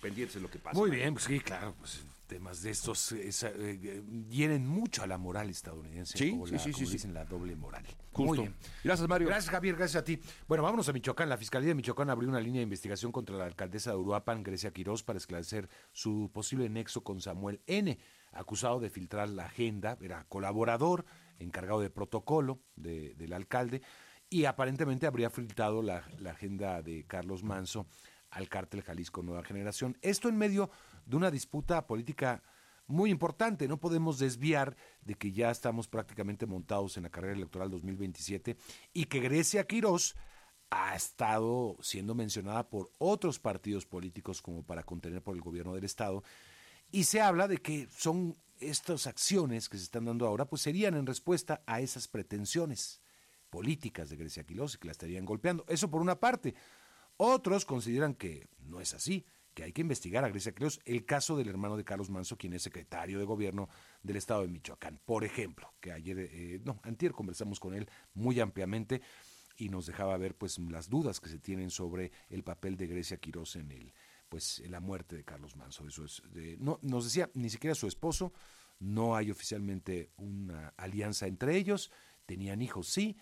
pendientes de lo que pasa. Muy bien, pues sí, claro, pues temas de estos hieren mucho a la moral estadounidense, Sí, como sí. dicen, la doble moral. Justo. Muy bien. Gracias, Mario. Gracias, Javier, gracias a ti. Bueno, vámonos a Michoacán. La Fiscalía de Michoacán abrió una línea de investigación contra la alcaldesa de Uruapan, Grecia Quirós, para esclarecer su posible nexo con Samuel N., acusado de filtrar la agenda, era colaborador, encargado de protocolo del alcalde, y aparentemente habría filtrado la agenda de Carlos Manso al cártel Jalisco Nueva Generación. Esto en medio de una disputa política muy importante. No podemos desviar de que ya estamos prácticamente montados en la carrera electoral 2027 y que Grecia Quirós ha estado siendo mencionada por otros partidos políticos como para contener por el gobierno del estado, y se habla de que son estas acciones que se están dando ahora, pues serían en respuesta a esas pretensiones políticas de Grecia Quirós y que la estarían golpeando. Eso por una parte. Otros consideran que no es así, que hay que investigar a Grecia Quirós, el caso del hermano de Carlos Manso, quien es secretario de gobierno del estado de Michoacán, por ejemplo, que antier conversamos con él muy ampliamente y nos dejaba ver pues las dudas que se tienen sobre el papel de Grecia Quirós en la muerte de Carlos Manso. No, nos decía, ni siquiera su esposo, no hay oficialmente una alianza entre ellos, tenían hijos, sí.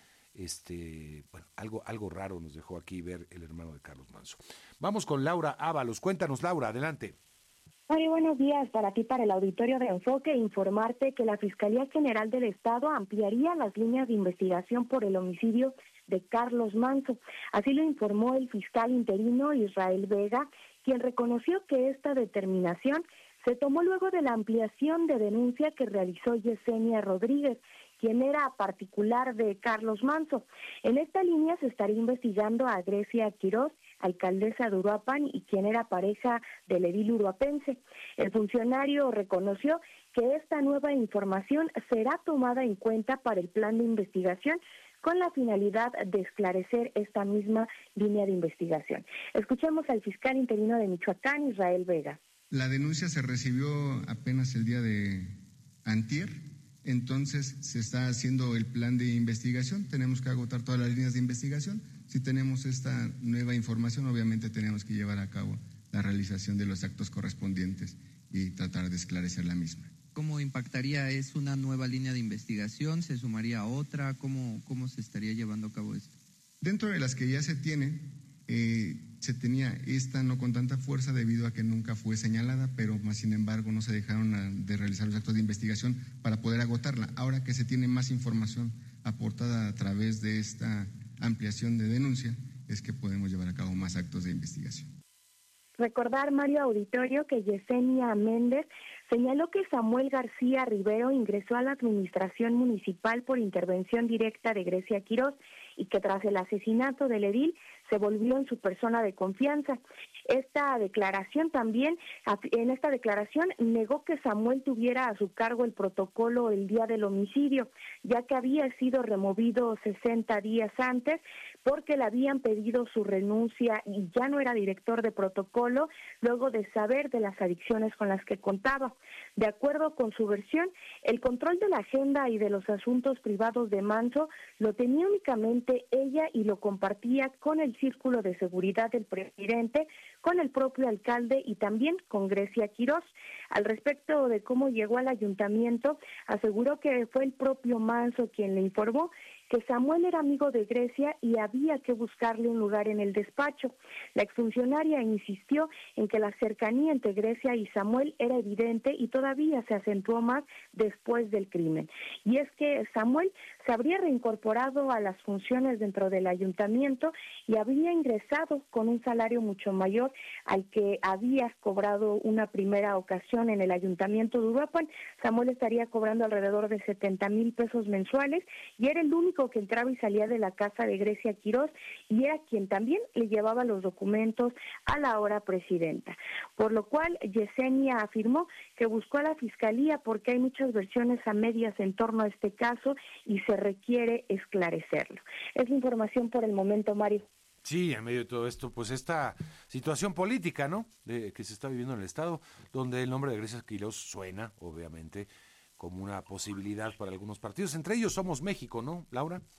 Algo raro nos dejó aquí ver el hermano de Carlos Manso. Vamos con Laura Ábalos. Cuéntanos, Laura, adelante. Muy buenos días para ti, para el auditorio de Enfoque. Informarte que la Fiscalía General del Estado ampliaría las líneas de investigación por el homicidio de Carlos Manso. Así lo informó el fiscal interino Israel Vega, quien reconoció que esta determinación se tomó luego de la ampliación de denuncia que realizó Yesenia Rodríguez, quien era particular de Carlos Manso. En esta línea se estaría investigando a Grecia Quirós, alcaldesa de Uruapan y quien era pareja del edil uruapense. El funcionario reconoció que esta nueva información será tomada en cuenta para el plan de investigación con la finalidad de esclarecer esta misma línea de investigación. Escuchemos al fiscal interino de Michoacán, Israel Vega. La denuncia se recibió apenas el día de antier. Entonces se está haciendo el plan de investigación, tenemos que agotar todas las líneas de investigación. Si tenemos esta nueva información, obviamente tenemos que llevar a cabo la realización de los actos correspondientes y tratar de esclarecer la misma. ¿Cómo impactaría? ¿Es una nueva línea de investigación? ¿Se sumaría a otra? ¿Cómo se estaría llevando a cabo esto? Dentro de las que ya se tiene, se tenía esta no con tanta fuerza debido a que nunca fue señalada, pero más sin embargo no se dejaron de realizar los actos de investigación para poder agotarla. Ahora que se tiene más información aportada a través de esta ampliación de denuncia, es que podemos llevar a cabo más actos de investigación. Recordar, Mario Auditorio, que Yesenia Méndez señaló que Samuel García Rivero ingresó a la administración municipal por intervención directa de Grecia Quirós y que tras el asesinato del edil se volvió en su persona de confianza. En esta declaración negó que Samuel tuviera a su cargo el protocolo el día del homicidio, ya que había sido removido 60 días antes porque le habían pedido su renuncia y ya no era director de protocolo luego de saber de las adicciones con las que contaba. De acuerdo con su versión, el control de la agenda y de los asuntos privados de Manso lo tenía únicamente ella y lo compartía con el círculo de seguridad del presidente, con el propio alcalde y también con Grecia Quirós. Al respecto de cómo llegó al ayuntamiento, aseguró que fue el propio Manso quien le informó que Samuel era amigo de Grecia y había que buscarle un lugar en el despacho. La exfuncionaria insistió en que la cercanía entre Grecia y Samuel era evidente y todavía se acentuó más después del crimen. Y es que Samuel se habría reincorporado a las funciones dentro del ayuntamiento y habría ingresado con un salario mucho mayor al que había cobrado una primera ocasión en el ayuntamiento de Uruapan. Samuel estaría cobrando alrededor de 70,000 pesos mensuales y era el único que entraba y salía de la casa de Grecia Quirós y era quien también le llevaba los documentos a la ahora presidenta. Por lo cual, Yesenia afirmó que buscó a la fiscalía porque hay muchas versiones a medias en torno a este caso y se requiere esclarecerlo. Es la información por el momento, Mario. Sí, en medio de todo esto, pues esta situación política, ¿no?, que se está viviendo en el Estado, donde el nombre de Grecia Quirós suena, obviamente, como una posibilidad para algunos partidos. Entre ellos Somos México, ¿no, Laura?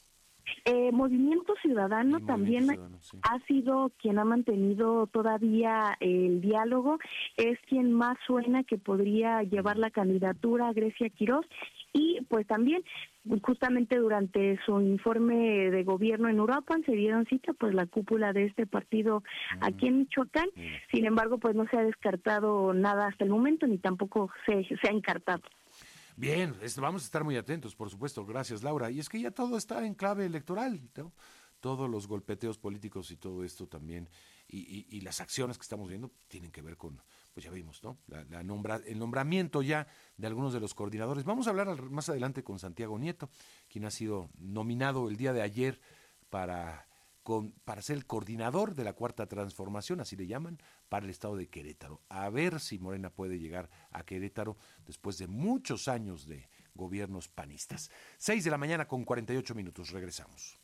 Movimiento Ciudadano también Ciudadano, sí. ha sido quien ha mantenido todavía el diálogo, es quien más suena que podría llevar la candidatura a Grecia Quirós, y pues también justamente durante su informe de gobierno en Uruapan se dieron cita pues la cúpula de este partido aquí en Michoacán. Sin embargo, pues no se ha descartado nada hasta el momento, ni tampoco se ha encartado. Bien, vamos a estar muy atentos, por supuesto. Gracias, Laura. Y es que ya todo está en clave electoral, ¿no? Todos los golpeteos políticos y todo esto también, y las acciones que estamos viendo tienen que ver con, pues ya vimos, ¿no? El nombramiento ya de algunos de los coordinadores. Vamos a hablar más adelante con Santiago Nieto, quien ha sido nominado el día de ayer para ser el coordinador de la Cuarta Transformación, así le llaman, para el estado de Querétaro. A ver si Morena puede llegar a Querétaro después de muchos años de gobiernos panistas. 6:48 a.m. Regresamos.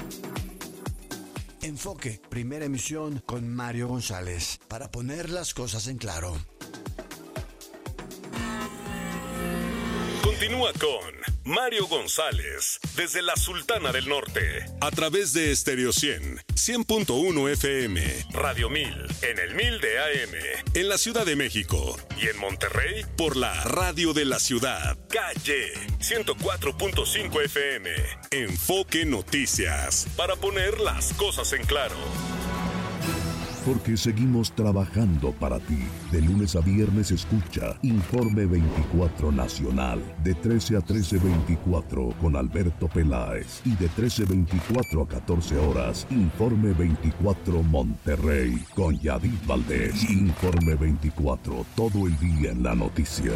Enfoque, primera emisión con Mario González, para poner las cosas en claro. Continúa con Mario González desde la Sultana del Norte a través de Estéreo 100.1 FM, Radio 1000 en el 1000 de AM, en la Ciudad de México y en Monterrey por la Radio de la Ciudad, Calle 104.5 FM. Enfoque Noticias, para poner las cosas en claro. Porque seguimos trabajando para ti. De lunes a viernes escucha Informe 24 Nacional, de 13 a 13:24 con Alberto Peláez, y de 13:24 a 14 horas, Informe 24 Monterrey con Yadid Valdés. Informe 24, todo el día en la noticia.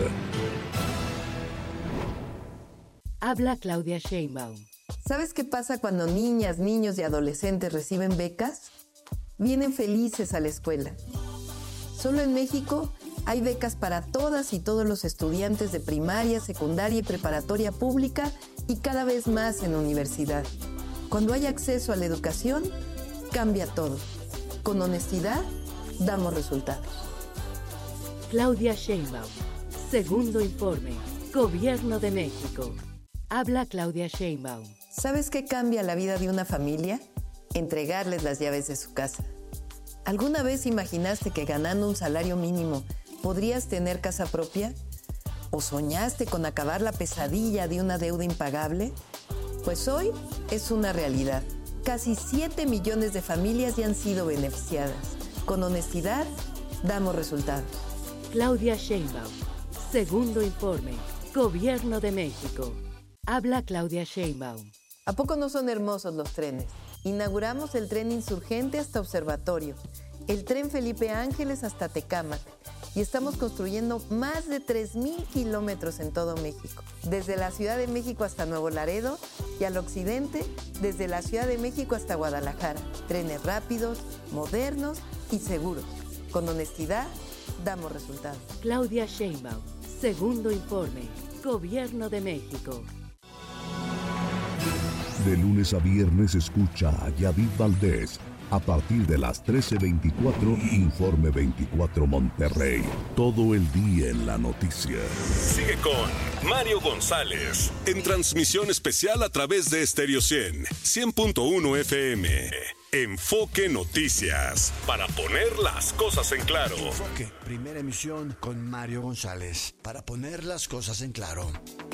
Habla Claudia Sheinbaum. ¿Sabes qué pasa cuando niñas, niños y adolescentes reciben becas? Vienen felices a la escuela. Solo en México hay becas para todas y todos los estudiantes de primaria, secundaria y preparatoria pública, y cada vez más en universidad. Cuando hay acceso a la educación, cambia todo. Con honestidad, damos resultados. Claudia Sheinbaum. Segundo informe. Gobierno de México. Habla Claudia Sheinbaum. ¿Sabes qué cambia la vida de una familia? Entregarles las llaves de su casa. ¿Alguna vez imaginaste que ganando un salario mínimo podrías tener casa propia? ¿O soñaste con acabar la pesadilla de una deuda impagable? Pues hoy es una realidad. Casi 7 millones de familias ya han sido beneficiadas. Con honestidad, damos resultados. Claudia Sheinbaum. Segundo informe. Gobierno de México. Habla Claudia Sheinbaum. ¿A poco no son hermosos los trenes? Inauguramos el tren Insurgente hasta Observatorio, el tren Felipe Ángeles hasta Tecámac, y estamos construyendo más de 3,000 kilómetros en todo México, desde la Ciudad de México hasta Nuevo Laredo, y al occidente, desde la Ciudad de México hasta Guadalajara. Trenes rápidos, modernos y seguros. Con honestidad, damos resultados. Claudia Sheinbaum. Segundo informe. Gobierno de México. De lunes a viernes escucha a Yadid Valdés. A partir de las 13:24, Informe 24 Monterrey. Todo el día en la noticia. Sigue con Mario González en transmisión especial a través de Estéreo 100.1 FM. Enfoque Noticias, para poner las cosas en claro. Enfoque, primera emisión con Mario González, para poner las cosas en claro.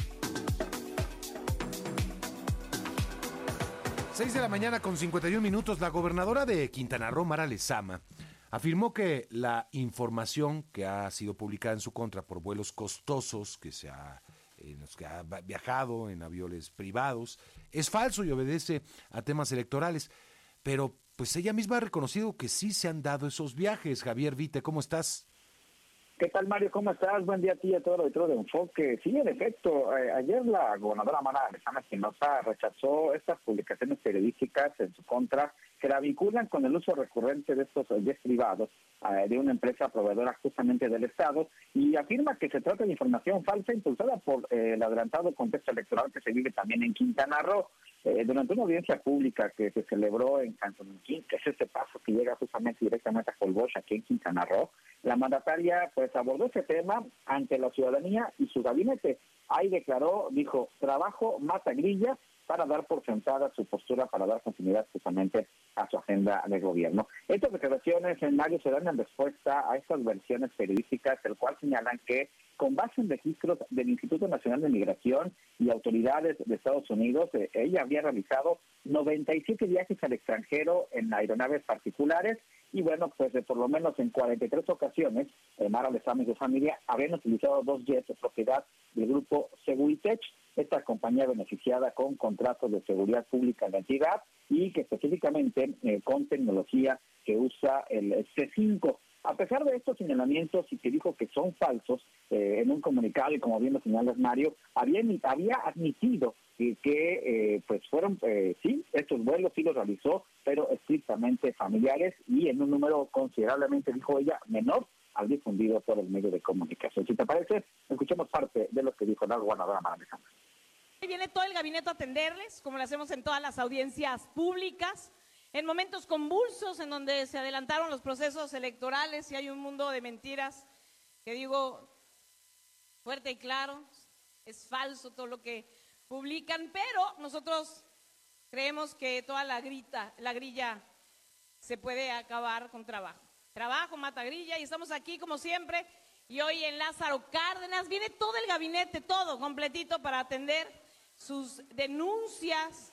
6:51 a.m. La gobernadora de Quintana Roo, Mara Lezama, afirmó que la información que ha sido publicada en su contra por vuelos costosos en los que ha viajado en aviones privados es falso y obedece a temas electorales. Pero pues ella misma ha reconocido que sí se han dado esos viajes. Javier Vite, ¿cómo estás? ¿Qué tal, Mario? ¿Cómo estás? Buen día a ti y a todo el auditorio de Enfoque. Sí, en efecto, ayer la gobernadora Mara Lezama Espinosa rechazó estas publicaciones periodísticas en su contra que la vinculan con el uso recurrente de estos jets privados de una empresa proveedora justamente del Estado, y afirma que se trata de información falsa impulsada por el adelantado contexto electoral que se vive también en Quintana Roo. Durante una audiencia pública que se celebró en Cantonquín, que es este paso que llega justamente directamente a Holbox, aquí en Quintana Roo, la mandataria pues abordó ese tema ante la ciudadanía y su gabinete. Ahí declaró, dijo, trabajo mata grillas, para dar por sentada su postura, para dar continuidad justamente a su agenda de gobierno. Estas declaraciones, en Mario, se dan en respuesta a estas versiones periodísticas, el cual señalan que con base en registros del Instituto Nacional de Migración y autoridades de Estados Unidos, ella había realizado 97 viajes al extranjero en aeronaves particulares y bueno, pues por lo menos en 43 ocasiones, Mara Lezama y su familia habían utilizado 2 jets de propiedad del grupo Seguritech, esta compañía beneficiada con contratos de seguridad pública en la entidad y que específicamente con tecnología que usa el C5. A pesar de estos señalamientos y que dijo que son falsos, en un comunicado, y como bien lo señalas, Mario, había admitido que pues fueron, sí, estos vuelos sí los realizó, pero estrictamente familiares y en un número considerablemente, dijo ella, menor al difundido por el medio de comunicación. Si te parece, escuchemos parte de lo que dijo la gobernadora Mara Lezama. Viene todo el gabinete a atenderles, como lo hacemos en todas las audiencias públicas, en momentos convulsos en donde se adelantaron los procesos electorales y hay un mundo de mentiras que digo fuerte y claro, es falso todo lo que publican, pero nosotros creemos que toda la grilla se puede acabar con trabajo. Trabajo mata grilla y estamos aquí como siempre y hoy en Lázaro Cárdenas viene todo el gabinete, todo completito para atender sus denuncias.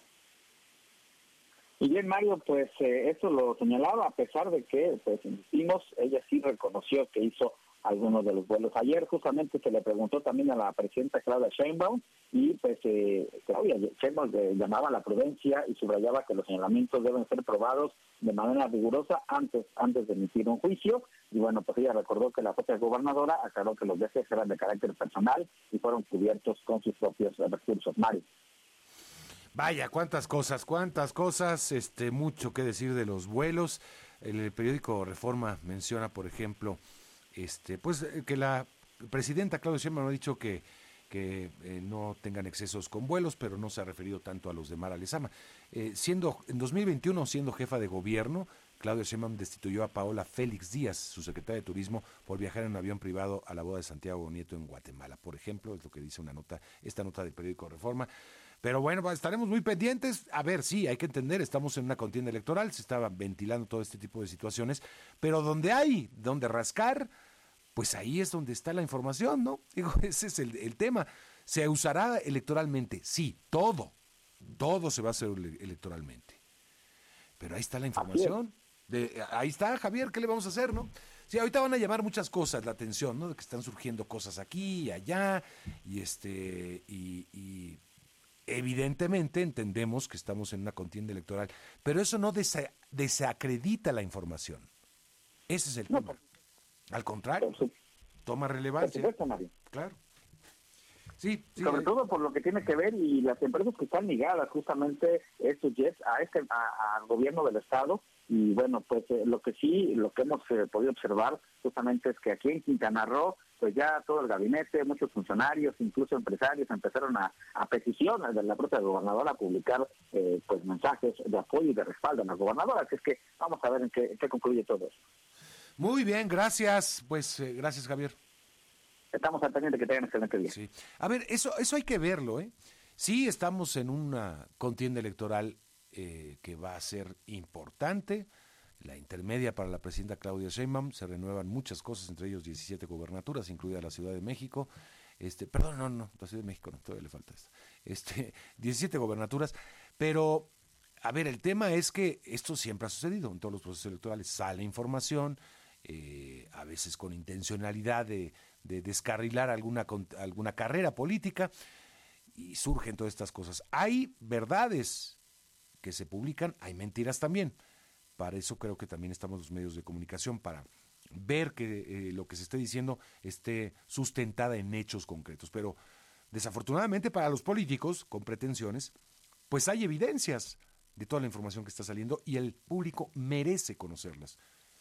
Y bien, Mario, pues esto lo señalaba, a pesar de que, pues insistimos, ella sí reconoció que hizo algunos de los vuelos. Ayer justamente se le preguntó también a la presidenta Claudia Sheinbaum y pues Claudia Sheinbaum llamaba a la prudencia y subrayaba que los señalamientos deben ser probados de manera rigurosa antes de emitir un juicio. Y bueno, pues ella recordó que la propia gobernadora aclaró que los viajes eran de carácter personal y fueron cubiertos con sus propios recursos. Mario. Vaya, cuántas cosas, mucho que decir de los vuelos. El periódico Reforma menciona, por ejemplo, pues que la presidenta Claudia Sheinbaum ha dicho que no tengan excesos con vuelos, pero no se ha referido tanto a los de Mara Lezama. Siendo en 2021, siendo jefa de gobierno, Claudia Sheinbaum destituyó a Paola Félix Díaz, su secretaria de Turismo, por viajar en un avión privado a la boda de Santiago Nieto en Guatemala. Por ejemplo, es lo que dice esta nota del periódico Reforma. Pero bueno, estaremos muy pendientes. A ver, sí, hay que entender, estamos en una contienda electoral, se estaba ventilando todo este tipo de situaciones, pero donde rascar, pues ahí es donde está la información, ¿no? Digo, ese es el tema. ¿Se usará electoralmente? Sí, todo se va a hacer electoralmente. Pero ahí está la información. Ahí está, Javier, ¿qué le vamos a hacer, no? Sí, ahorita van a llamar muchas cosas la atención, ¿no? De que están surgiendo cosas aquí y allá, y evidentemente entendemos que estamos en una contienda electoral, pero eso no desacredita la información. Ese es el tema. Al contrario, toma relevancia. Por supuesto, Mario. Claro. Sí, sobre todo por lo que tiene que ver y las empresas que están ligadas justamente estos jets al gobierno del estado. Y bueno, pues lo que hemos podido observar justamente es que aquí en Quintana Roo, pues ya todo el gabinete, muchos funcionarios, incluso empresarios, empezaron a petición de la propia gobernadora a publicar pues mensajes de apoyo y de respaldo a la gobernadora. Así es que vamos a ver en qué concluye todo eso. Muy bien, gracias. Pues gracias, Javier. Estamos al pendiente, que tengan excelente día. Sí. A ver, eso hay que verlo, ¿eh? Sí, estamos en una contienda electoral que va a ser importante, la intermedia para la presidenta Claudia Sheinbaum. Se renuevan muchas cosas, entre ellos 17 gubernaturas, incluida la Ciudad de México. La Ciudad de México no, todavía le falta esto. 17 gubernaturas, pero a ver, el tema es que esto siempre ha sucedido en todos los procesos electorales. Sale información, a veces con intencionalidad de descarrilar alguna carrera política, y surgen todas estas cosas. Hay verdades que se publican, hay mentiras también. Para eso creo que también estamos los medios de comunicación, para ver que lo que se esté diciendo esté sustentada en hechos concretos. Pero desafortunadamente para los políticos con pretensiones, pues hay evidencias de toda la información que está saliendo y el público merece conocerlas.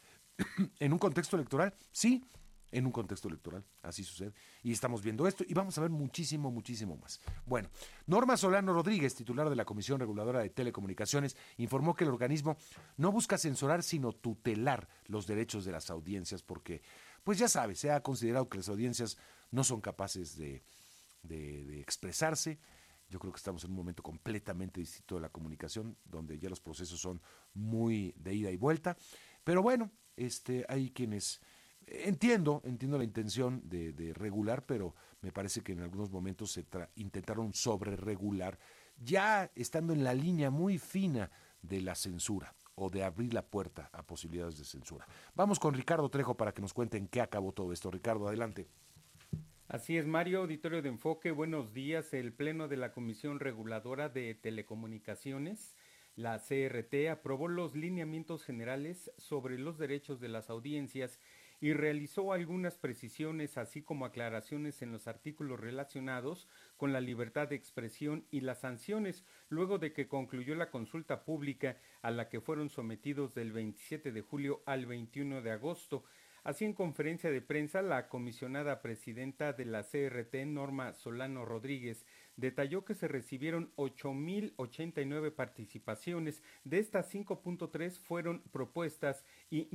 ¿En un contexto electoral? Sí, en un contexto electoral, así sucede. Y estamos viendo esto y vamos a ver muchísimo más. Bueno, Norma Solano Rodríguez, titular de la Comisión Reguladora de Telecomunicaciones, informó que el organismo no busca censurar, sino tutelar los derechos de las audiencias, porque, pues ya sabe, se ha considerado que las audiencias no son capaces de expresarse, Yo creo que estamos en un momento completamente distinto de la comunicación, donde ya los procesos son muy de ida y vuelta. Pero bueno, hay quienes... Entiendo la intención de regular, pero me parece que en algunos momentos intentaron sobreregular, ya estando en la línea muy fina de la censura o de abrir la puerta a posibilidades de censura. Vamos con Ricardo Trejo para que nos cuente en qué acabó todo esto. Ricardo, adelante. Así es, Mario, auditorio de Enfoque, buenos días. El Pleno de la Comisión Reguladora de Telecomunicaciones, la CRT, aprobó los lineamientos generales sobre los derechos de las audiencias y realizó algunas precisiones, así como aclaraciones en los artículos relacionados con la libertad de expresión y las sanciones, luego de que concluyó la consulta pública a la que fueron sometidos del 27 de julio al 21 de agosto. Así, en conferencia de prensa, la comisionada presidenta de la CRT, Norma Solano Rodríguez, detalló que se recibieron 8,089 participaciones. De estas, 5.3 fueron propuestas y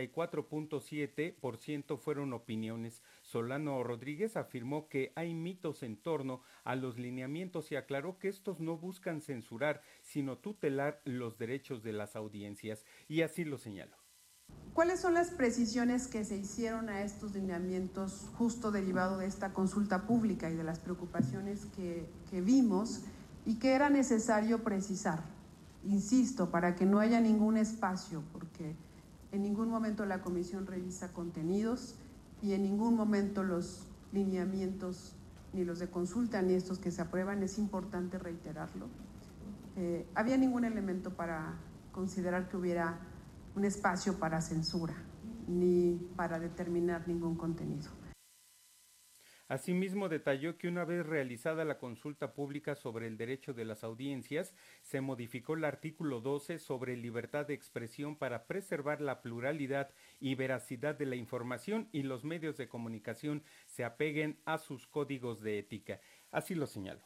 94.7% fueron opiniones. Solano Rodríguez afirmó que hay mitos en torno a los lineamientos y aclaró que estos no buscan censurar, sino tutelar los derechos de las audiencias. Y así lo señaló. ¿Cuáles son las precisiones que se hicieron a estos lineamientos justo derivado de esta consulta pública y de las preocupaciones que vimos y que era necesario precisar? Insisto, para que no haya ningún espacio, porque en ningún momento la comisión revisa contenidos y en ningún momento los lineamientos, ni los de consulta, ni estos que se aprueban, es importante reiterarlo. Había ningún elemento para considerar que hubiera un espacio para censura, ni para determinar ningún contenido. Asimismo, detalló que una vez realizada la consulta pública sobre el derecho de las audiencias, se modificó el artículo 12 sobre libertad de expresión para preservar la pluralidad y veracidad de la información y los medios de comunicación se apeguen a sus códigos de ética. Así lo señaló.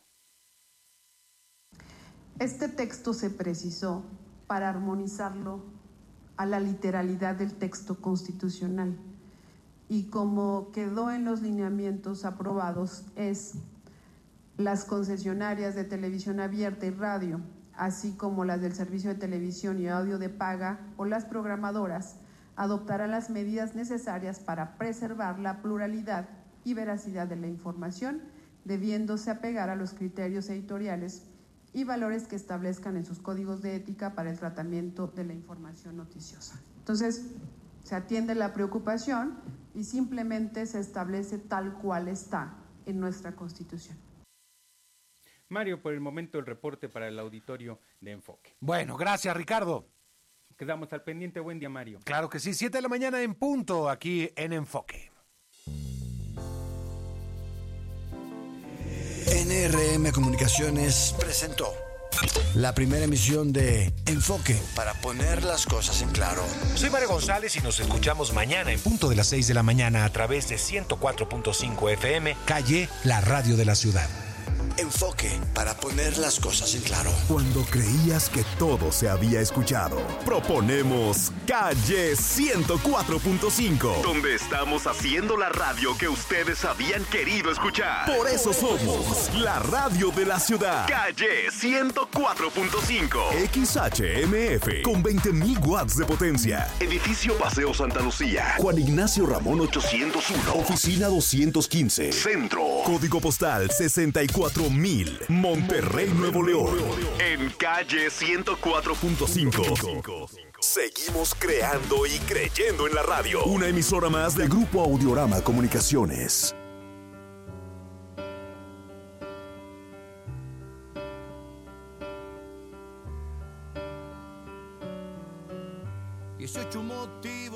Este texto se precisó para armonizarlo a la literalidad del texto constitucional y como quedó en los lineamientos aprobados es las concesionarias de televisión abierta y radio, así como las del servicio de televisión y audio de paga o las programadoras, adoptarán las medidas necesarias para preservar la pluralidad y veracidad de la información, debiéndose apegar a los criterios editoriales y valores que establezcan en sus códigos de ética para el tratamiento de la información noticiosa. Entonces, se atiende la preocupación y simplemente se establece tal cual está en nuestra Constitución. Mario, por el momento el reporte para el auditorio de Enfoque. Bueno, gracias, Ricardo. Quedamos al pendiente. Buen día, Mario. Claro que sí, 7 de la mañana en punto, aquí en Enfoque. NRM Comunicaciones presentó la primera emisión de Enfoque para poner las cosas en claro. Soy Mario González y nos escuchamos mañana en punto de las 6 de la mañana a través de 104.5 FM, Calle, la radio de la ciudad. Enfoque para poner las cosas en claro. Cuando creías que todo se había escuchado, proponemos Calle 104.5, donde estamos haciendo la radio que ustedes habían querido escuchar. Por eso somos la radio de la ciudad. Calle 104.5. XHMF con 20,000 watts de potencia. Edificio Paseo Santa Lucía. Juan Ignacio Ramón 801. Oficina 215. Centro. Código postal 64,000. Monterrey, Nuevo León. En Calle 104.5. Seguimos creando y creyendo en la radio. Una emisora más del Grupo Audiorama Comunicaciones.